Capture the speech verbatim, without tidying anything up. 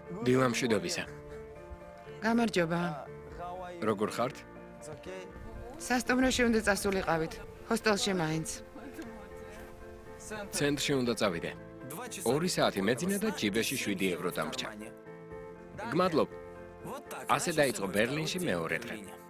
დილა მშვიდობისა. გამარჯობა. როგორ ხართ? სასტუმროში უნდა წასულიყავით. ჰოსტელში მაინც. ცენტრში უნდა წავიდე. ორი საათი მეძინა და ჯიბეში შვიდი ევრო დამრჩა. გმადლობ. ასე დაიწყო ბერლინში მეორე დღე.